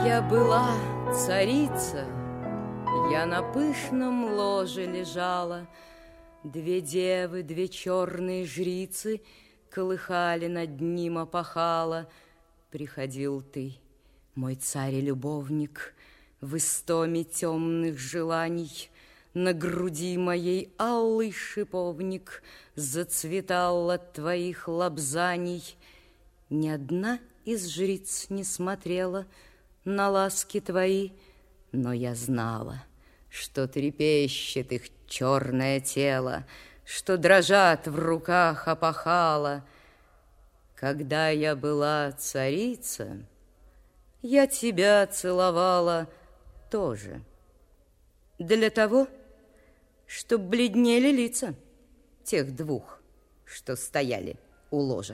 Я была царица, я на пышном ложе лежала. Две девы, две черные жрицы колыхали над ним опахала. Приходил ты, мой царь и любовник, в истоме темных желаний. На груди моей алый шиповник зацветал от твоих лобзаний. Ни одна из жриц не смотрела на ласки твои, но я знала, что трепещет их черное тело, что дрожат в руках опахала. Когда я была царица, я тебя целовала тоже, для того, чтоб бледнели лица тех двух, что стояли у ложа.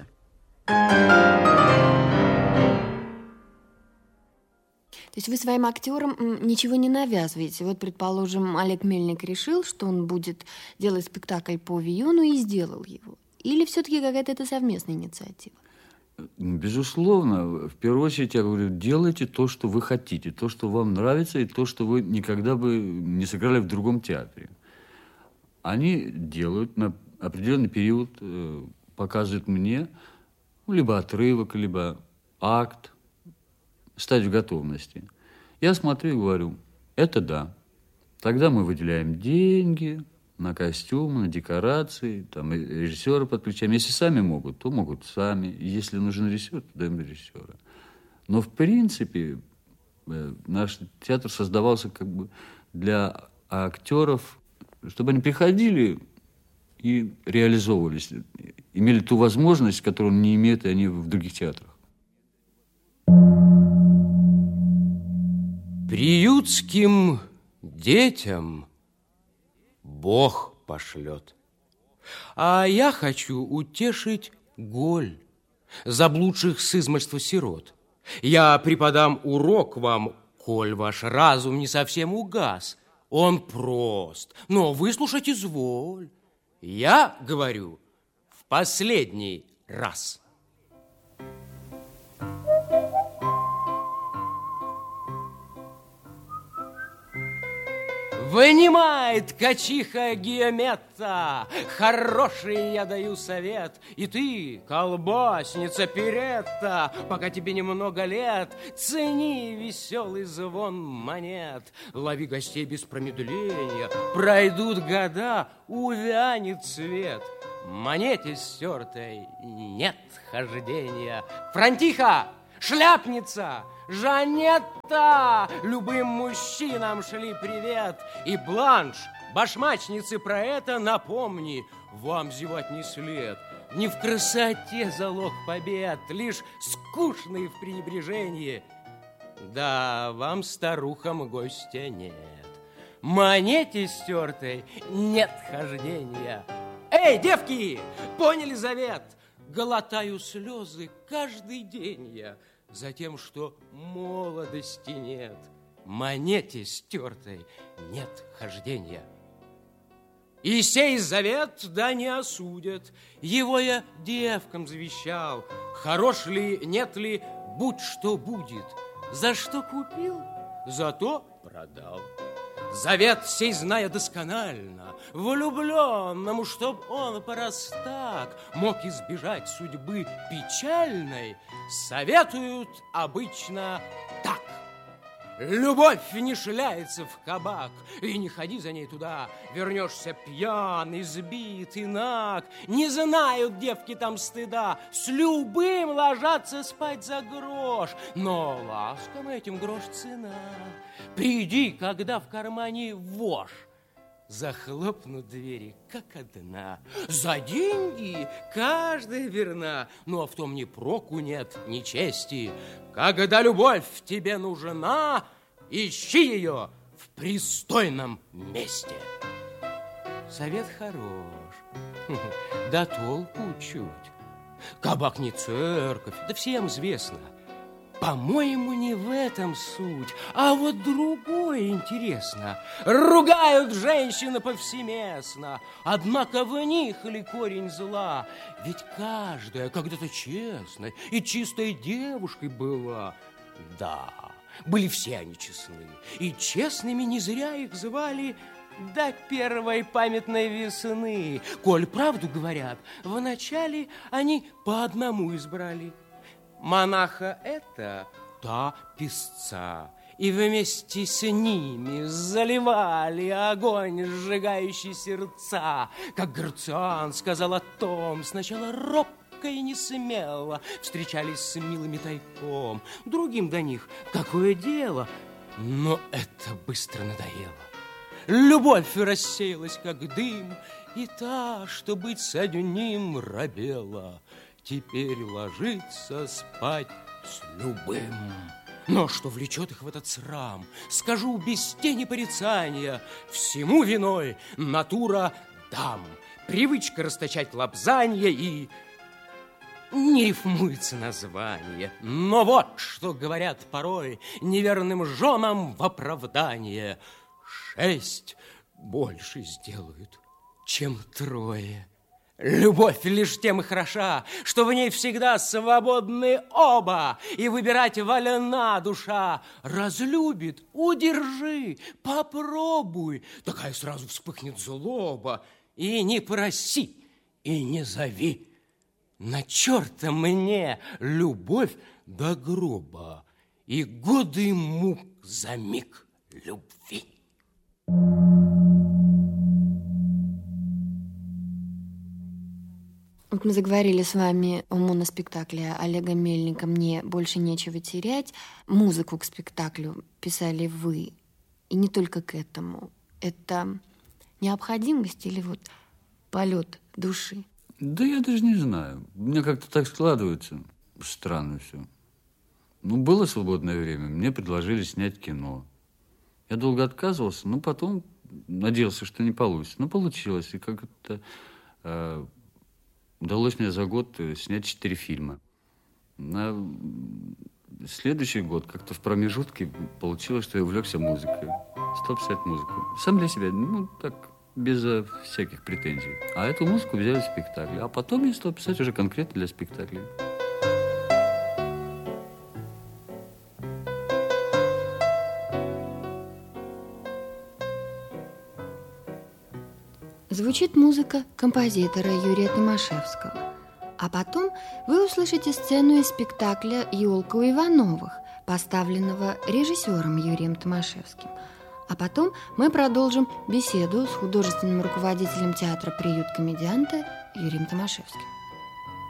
То есть вы своим актерам ничего не навязываете. Вот, предположим, Олег Мельник решил, что он будет делать спектакль по Виону и сделал его. Или все-таки какая-то это совместная инициатива? Безусловно. В первую очередь я говорю, делайте то, что вы хотите, то, что вам нравится, и то, что вы никогда бы не сыграли в другом театре. Они делают на определенный период, показывают мне либо отрывок, либо акт, стадию готовности. Я смотрю и говорю, это да. Тогда мы выделяем деньги на костюмы, на декорации, там режиссера подключаем. Если сами могут, то могут сами. Если нужен режиссер, то даем режиссера. Но в принципе наш театр создавался как бы для актеров, чтобы они приходили и реализовывались, имели ту возможность, которую не имеют они в других театрах. Приютским детям Бог пошлет. А я хочу утешить голь заблудших с измольства сирот. Я преподам урок вам, коль ваш разум не совсем угас. Он прост, но выслушать изволь. Я говорю в последний раз. Вынимает ткачиха Гиометта, хороший я даю совет. И ты, колбасница Перетта, пока тебе немного лет, цени веселый звон монет. Лови гостей без промедления, пройдут года, увянет цвет. Монете стертой нет хождения. Франтиха, шляпница, Жанетта, любым мужчинам шли привет. И Бланш, башмачницы, про это напомни, вам зевать не след. Не в красоте залог побед, лишь скучный в пренебрежении. Да, вам, старухам, гостя нет. Монете стертой нет хождения. Эй, девки, поняли завет? Глотаю слезы каждый день я за тем, что молодости нет. Монете стертой нет хождения. И сей завет да не осудят. Его я девкам завещал. Хорош ли, нет ли, будь что будет. За что купил, зато продал. Завет сей, зная досконально, влюбленному, чтоб он порастак мог избежать судьбы печальной, советуют обычно так. Любовь не шляется в кабак, и не ходи за ней туда. Вернешься пьяный, сбитый, наг. Не знают девки там стыда. С любым ложатся спать за грош. Но ласкам этим грош цена. Приди, когда в кармане вошь. Захлопнут двери, как одна. За деньги каждая верна, но в том ни проку нет, ни чести. Когда любовь тебе нужна, ищи ее в пристойном месте. Совет хорош, да толку чуть. Кабак не церковь, да всем известно. По-моему, не в этом суть, а вот другое интересно. Ругают женщины повсеместно, однако в них ли корень зла? Ведь каждая когда-то честной и чистой девушкой была. Да, Были все они честны, и честными не зря их звали до первой памятной весны. Коль правду говорят, вначале они по одному избрали. Монаха это та песца, и вместе с ними заливали огонь, сжигающий сердца. Как Грациан сказал о том, сначала робко и не смело встречались с милыми тайком. Другим до них какое дело, но это быстро надоело. Любовь рассеялась, как дым, и та, что быть с одним робела, теперь ложится спать с любым. Но что влечет их в этот срам, скажу без тени порицания, всему виной натура дам, привычка расточать лапзанье и... Не рифмуется название, но вот что говорят порой неверным женам в оправдание: 6 больше сделают, чем 3. Любовь лишь тем и хороша, что в ней всегда свободны оба, и выбирать вольна душа. Разлюбит — удержи, попробуй, такая сразу вспыхнет злоба. И не проси, и не зови. На черта мне любовь до гроба и годы мук за миг любви. Вот мы заговорили с вами о моноспектакле Олега Мельника «Мне больше нечего терять». Музыку к спектаклю писали вы, и не только к этому. Это необходимость или вот полет души? Да я даже не знаю. У меня как-то так складывается. Странно все. Ну, было свободное время. Мне предложили снять кино. Я долго отказывался, но потом надеялся, что не получится. Но получилось. И как-то удалось мне за год снять 4 фильма. На следующий год как-то в промежутке получилось, что я увлекся музыкой. Стал писать музыку. Сам для себя, ну, так... без всяких претензий. А эту музыку взяли в спектакль. А потом я стал писать уже конкретно для спектакля. Звучит музыка композитора Юрия Томашевского. А потом вы услышите сцену из спектакля «Елка у Ивановых», поставленного режиссером Юрием Томашевским. А потом мы продолжим беседу с художественным руководителем театра «Приют комедианта» Юрием Томашевским.